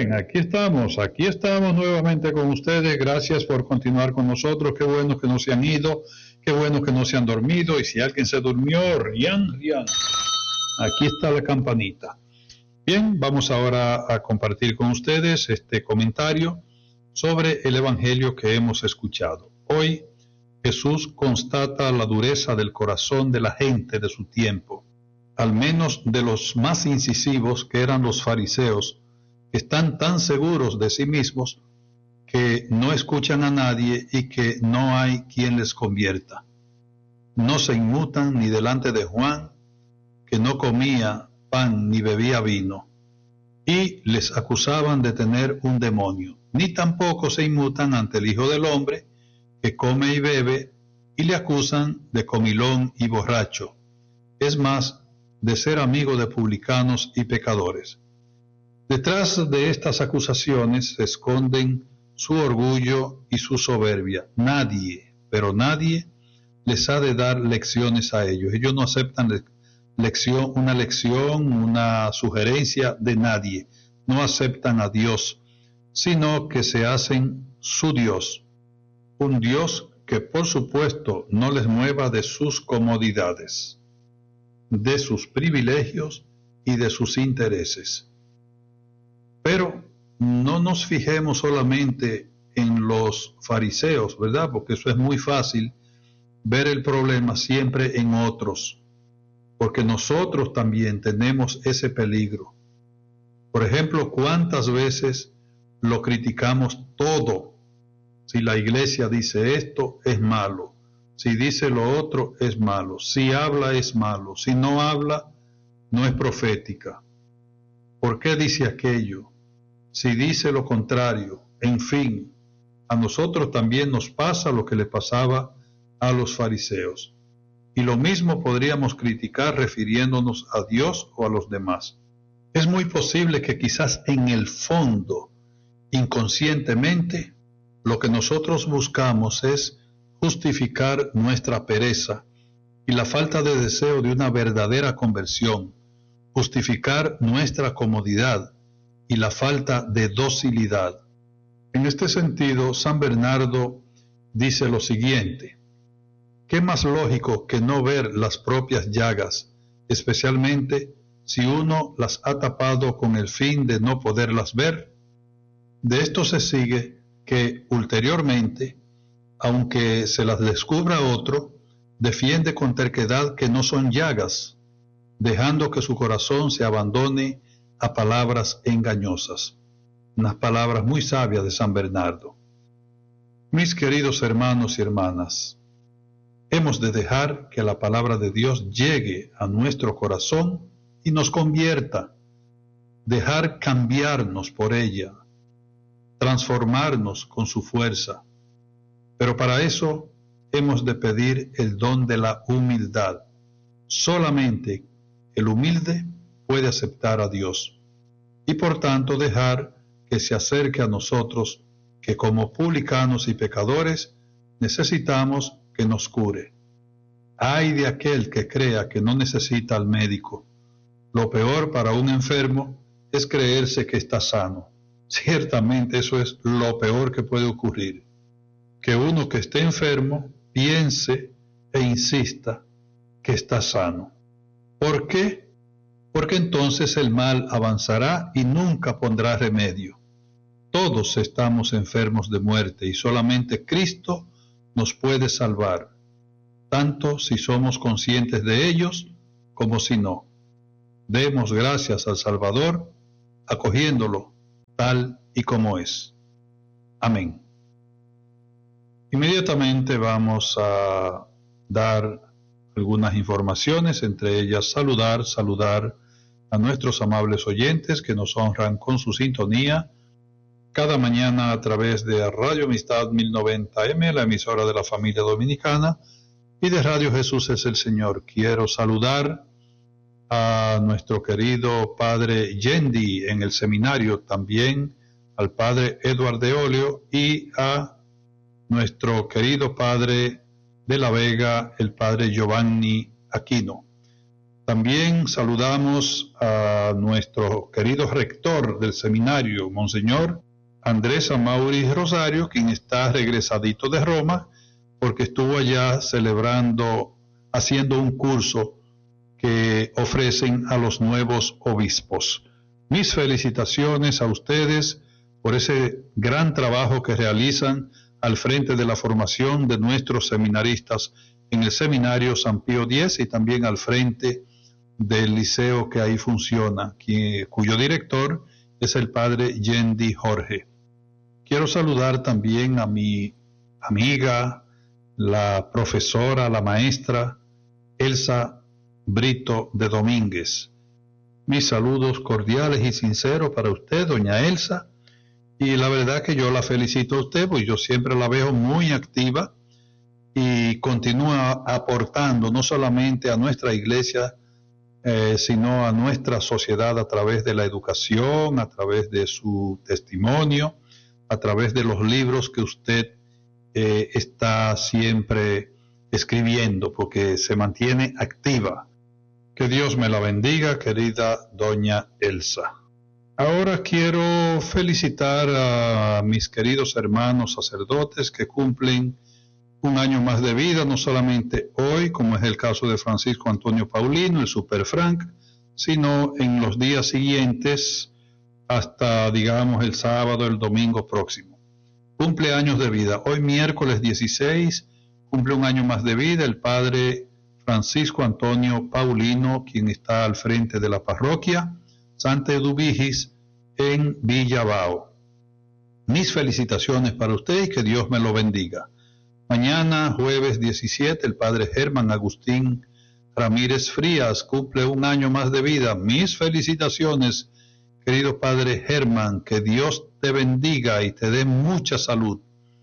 Bien, aquí estamos nuevamente con ustedes. Gracias por continuar con nosotros. Qué bueno que no se han ido, qué bueno que no se han dormido. Y si alguien se durmió, rian, rian. Aquí está la campanita. Bien, vamos ahora a compartir con ustedes este comentario sobre el evangelio que hemos escuchado. Hoy Jesús constata la dureza del corazón de la gente de su tiempo, al menos de los más incisivos, que eran los fariseos, que están tan seguros de sí mismos que no escuchan a nadie y que no hay quien les convierta. No se inmutan ni delante de Juan, que no comía pan ni bebía vino, y les acusaban de tener un demonio, ni tampoco se inmutan ante el Hijo del Hombre, que come y bebe, y le acusan de comilón y borracho, es más, de ser amigo de publicanos y pecadores. Detrás de estas acusaciones se esconden su orgullo y su soberbia. Nadie, pero nadie, les ha de dar lecciones a ellos. Ellos no aceptan una sugerencia de nadie. No aceptan a Dios, sino que se hacen su Dios. Un Dios que, por supuesto, no les mueva de sus comodidades, de sus privilegios y de sus intereses. Pero no nos fijemos solamente en los fariseos, ¿verdad? Porque eso es muy fácil, ver el problema siempre en otros, porque nosotros también tenemos ese peligro. Por ejemplo, ¿cuántas veces lo criticamos todo? Si la iglesia dice esto, es malo. Si dice lo otro, es malo. Si habla, es malo. Si no habla, no es profética. ¿Por qué dice aquello? Si dice lo contrario, en fin, a nosotros también nos pasa lo que le pasaba a los fariseos. Y lo mismo podríamos criticar refiriéndonos a Dios o a los demás. Es muy posible que quizás en el fondo, inconscientemente, lo que nosotros buscamos es justificar nuestra pereza y la falta de deseo de una verdadera conversión, justificar nuestra comodidad y la falta de docilidad. En este sentido, San Bernardo dice lo siguiente: ¿qué más lógico que no ver las propias llagas, especialmente si uno las ha tapado con el fin de no poderlas ver? De esto se sigue que ulteriormente, aunque se las descubra otro, defiende con terquedad que no son llagas, dejando que su corazón se abandone a palabras engañosas. Unas palabras muy sabias de San Bernardo. Mis queridos hermanos y hermanas, hemos de dejar que la palabra de Dios llegue a nuestro corazón y nos convierta, dejar cambiarnos por ella, transformarnos con su fuerza. Pero para eso hemos de pedir el don de la humildad. Solamente el humilde puede aceptar a Dios y por tanto dejar que se acerque a nosotros, que como publicanos y pecadores necesitamos que nos cure. Ay de aquel que crea que no necesita al médico. Lo peor para un enfermo es creerse que está sano. Ciertamente eso es lo peor que puede ocurrir. Que uno que esté enfermo piense e insista que está sano. ¿Por qué? Porque entonces el mal avanzará y nunca pondrá remedio. Todos estamos enfermos de muerte y solamente Cristo nos puede salvar, tanto si somos conscientes de ellos como si no. Demos gracias al Salvador, acogiéndolo tal y como es. Amén. Inmediatamente vamos a dar algunas informaciones, entre ellas saludar a nuestros amables oyentes que nos honran con su sintonía cada mañana a través de Radio Amistad 1090M, la emisora de la familia dominicana, y de Radio Jesús es el Señor. Quiero saludar a nuestro querido Padre Yendi en el seminario, también al Padre Eduardo de Olio y a nuestro querido Padre de la Vega, el Padre Giovanni Aquino. También saludamos a nuestro querido rector del seminario, Monseñor Andrés Amaury Rosario, quien está regresadito de Roma, porque estuvo allá haciendo un curso que ofrecen a los nuevos obispos. Mis felicitaciones a ustedes por ese gran trabajo que realizan al frente de la formación de nuestros seminaristas en el seminario San Pío X y también al frente del liceo que ahí funciona, cuyo director es el padre Yendi Jorge. Quiero saludar también a mi amiga, la profesora, la maestra Elsa Brito de Domínguez. Mis saludos cordiales y sinceros para usted, doña Elsa, y la verdad que yo la felicito a usted, pues yo siempre la veo muy activa y continúa aportando no solamente a nuestra iglesia, sino a nuestra sociedad a través de la educación, a través de su testimonio, a través de los libros que usted está siempre escribiendo, porque se mantiene activa. Que Dios me la bendiga, querida doña Elsa. Ahora quiero felicitar a mis queridos hermanos sacerdotes que cumplen un año más de vida, no solamente hoy, como es el caso de Francisco Antonio Paulino, el Super Frank, sino en los días siguientes hasta, digamos, el sábado, el domingo próximo. Cumple años de vida. Hoy miércoles 16 cumple un año más de vida el padre Francisco Antonio Paulino, quien está al frente de la parroquia Santa Eduvigis en Villabao. Mis felicitaciones para usted y que Dios me lo bendiga. Mañana, jueves 17, el padre Germán Agustín Ramírez Frías cumple un año más de vida. Mis felicitaciones, querido padre Germán, que Dios te bendiga y te dé mucha salud.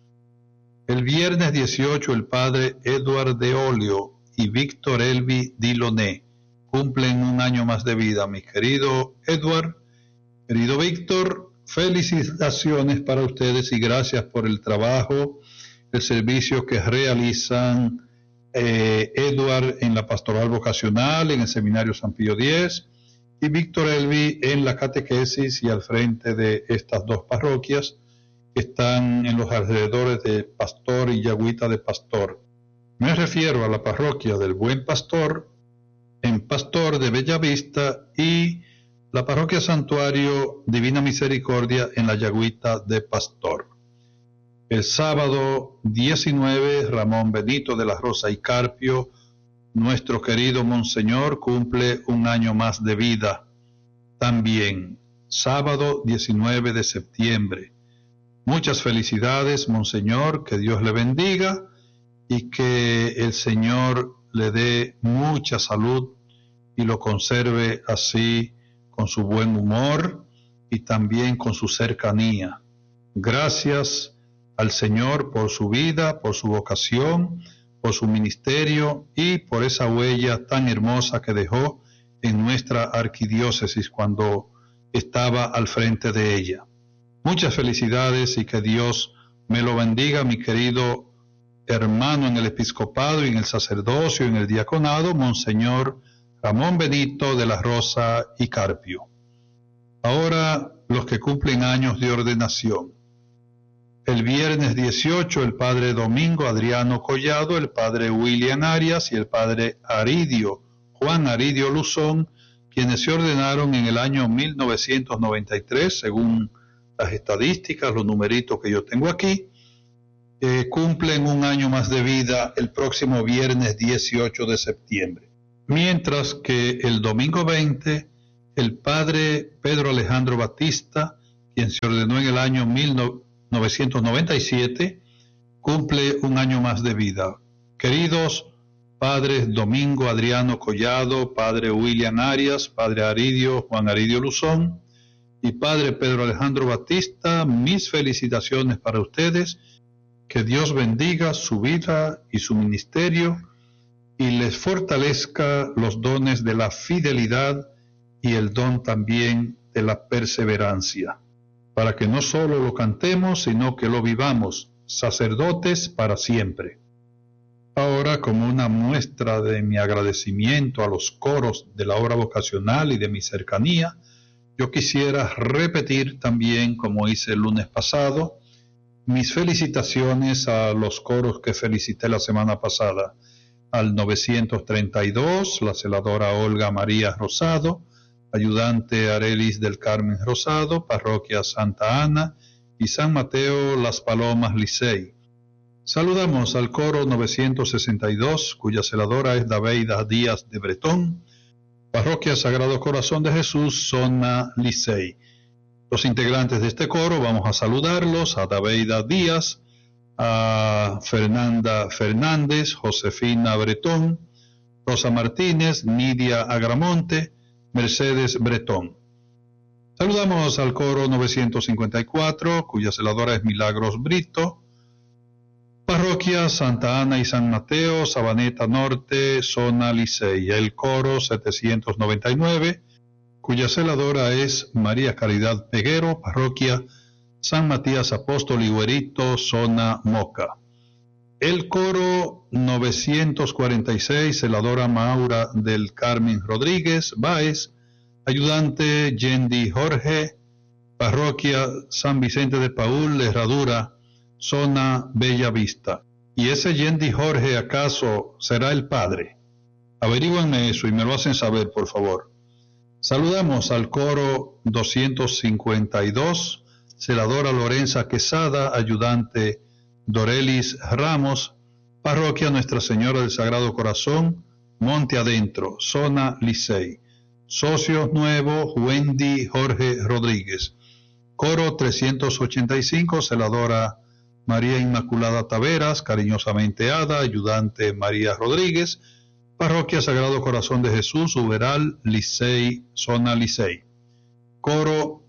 El viernes 18, el padre Edward de Olio y Víctor Elvi Diloné cumplen un año más de vida. Mi querido Edward, querido Víctor, felicitaciones para ustedes y gracias por el trabajo, el servicio que realizan Edward en la pastoral vocacional, en el seminario San Pío X, y Víctor Elvi en la catequesis y al frente de estas dos parroquias que están en los alrededores de Pastor y Yagüita de Pastor. Me refiero a la parroquia del Buen Pastor, en Pastor de Bellavista, y la parroquia Santuario Divina Misericordia en la Yagüita de Pastor. El sábado 19, Ramón Benito de la Rosa y Carpio, nuestro querido Monseñor, cumple un año más de vida. También, sábado 19 de septiembre. Muchas felicidades, Monseñor, que Dios le bendiga y que el Señor le dé mucha salud y lo conserve así con su buen humor y también con su cercanía. Gracias al Señor por su vida, por su vocación, por su ministerio y por esa huella tan hermosa que dejó en nuestra arquidiócesis cuando estaba al frente de ella. Muchas felicidades y que Dios me lo bendiga, mi querido hermano en el episcopado y en el sacerdocio y en el diaconado, Monseñor Ramón Benito de la Rosa y Carpio. Ahora los que cumplen años de ordenación. El viernes 18, el padre Domingo Adriano Collado, el padre William Arias y el padre Juan Aridio Luzón, quienes se ordenaron en el año 1993, según las estadísticas, los numeritos que yo tengo aquí, cumplen un año más de vida el próximo viernes 18 de septiembre. Mientras que el domingo 20, el padre Pedro Alejandro Batista, quien se ordenó en el año 1997, cumple un año más de vida. Queridos padres Domingo Adriano Collado, padre William Arias, padre Juan Aridio Luzón y padre Pedro Alejandro Batista, mis felicitaciones para ustedes. Que Dios bendiga su vida y su ministerio y les fortalezca los dones de la fidelidad y el don también de la perseverancia, para que no solo lo cantemos, sino que lo vivamos, sacerdotes para siempre. Ahora, como una muestra de mi agradecimiento a los coros de la obra vocacional y de mi cercanía, yo quisiera repetir también, como hice el lunes pasado, mis felicitaciones a los coros que felicité la semana pasada. Al 932, la celadora Olga María Rosado, ayudante Arelis del Carmen Rosado, parroquia Santa Ana y San Mateo Las Palomas Licey. Saludamos al coro 962, cuya celadora es Daveida Díaz de Bretón, parroquia Sagrado Corazón de Jesús, zona Licey. Los integrantes de este coro vamos a saludarlos: a Daveida Díaz, a Fernanda Fernández, Josefina Bretón, Rosa Martínez, Nidia Agramonte, Mercedes Bretón. Saludamos al coro 954, cuya celadora es Milagros Brito, parroquia Santa Ana y San Mateo, Sabaneta Norte, zona Licey. El coro 799, cuya celadora es María Caridad Peguero, parroquia San Matías Apóstol y Huerito, zona Moca. El coro 946, celadora Maura del Carmen Rodríguez Báez, ayudante Yendi Jorge, parroquia San Vicente de Paúl, Herradura, zona Bella Vista. ¿Y ese Yendi Jorge acaso será el padre? Averíguanme eso y me lo hacen saber, por favor. Saludamos al coro 252, celadora Lorenza Quesada, ayudante Dorelis Ramos, parroquia Nuestra Señora del Sagrado Corazón, Monte Adentro, zona Licey. Socios nuevos, Wendy Jorge Rodríguez. Coro 385, celadora María Inmaculada Taveras, cariñosamente Ada, ayudante María Rodríguez, parroquia Sagrado Corazón de Jesús, Uberal, Licey, zona Licey. Coro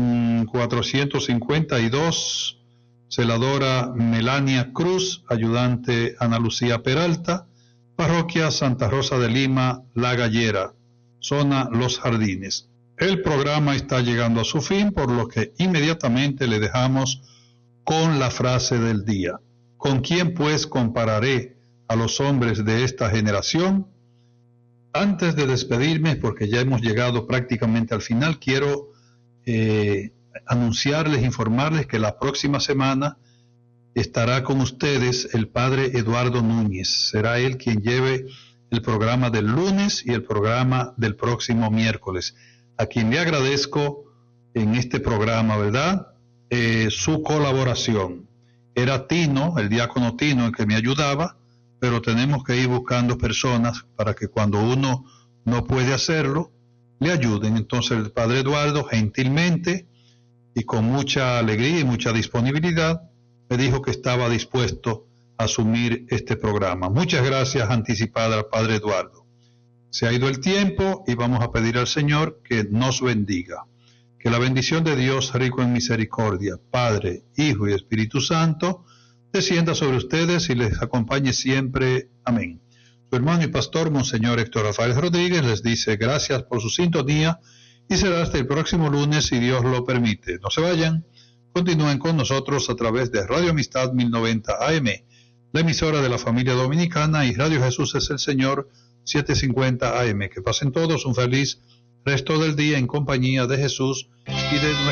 452, celadora Melania Cruz, ayudante Ana Lucía Peralta, parroquia Santa Rosa de Lima, La Gallera, zona Los Jardines. El programa está llegando a su fin, por lo que inmediatamente le dejamos con la frase del día. ¿Con quién pues compararé a los hombres de esta generación? Antes de despedirme, porque ya hemos llegado prácticamente al final, quiero anunciarles, informarles que la próxima semana estará con ustedes el padre Eduardo Núñez. Será él quien lleve el programa del lunes y el programa del próximo miércoles, a quien le agradezco en este programa, ¿verdad?, su colaboración. Era Tino, el diácono Tino, el que me ayudaba, pero tenemos que ir buscando personas para que cuando uno no puede hacerlo, le ayuden. Entonces el padre Eduardo, gentilmente y con mucha alegría y mucha disponibilidad, me dijo que estaba dispuesto a asumir este programa. Muchas gracias anticipadas al padre Eduardo. Se ha ido el tiempo y vamos a pedir al Señor que nos bendiga. Que la bendición de Dios, rico en misericordia, Padre, Hijo y Espíritu Santo, descienda sobre ustedes y les acompañe siempre. Amén. Su hermano y pastor, Monseñor Héctor Rafael Rodríguez, les dice gracias por su sintonía y será hasta el próximo lunes, si Dios lo permite. No se vayan, continúen con nosotros a través de Radio Amistad 1090 AM, la emisora de la familia dominicana, y Radio Jesús es el Señor 750 AM. Que pasen todos un feliz resto del día en compañía de Jesús y de nuestro